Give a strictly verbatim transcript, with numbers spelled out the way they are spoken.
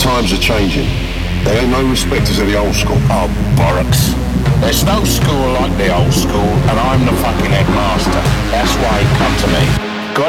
Times are changing. They ain't no respecters of the old school. Oh, bollocks. There's no school like the old school, and I'm the fucking headmaster. That's why he come to me.